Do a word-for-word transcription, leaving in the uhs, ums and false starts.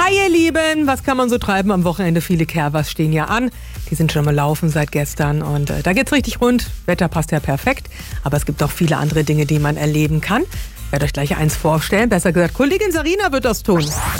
Hi ihr Lieben, was kann man so treiben am Wochenende? Viele Kerbers stehen ja an, die sind schon mal laufen seit gestern und äh, da geht's richtig rund. Wetter passt ja perfekt, aber es gibt auch viele andere Dinge, die man erleben kann. Ich werde euch gleich eins vorstellen, besser gesagt, Kollegin Sarina wird das tun.